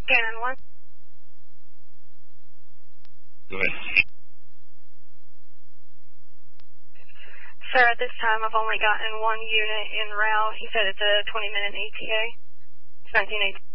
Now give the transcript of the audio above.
Cannon 1. Go ahead. Sir, at this time I've only gotten one unit en route. He said it's a 20-minute ETA. It's 1918.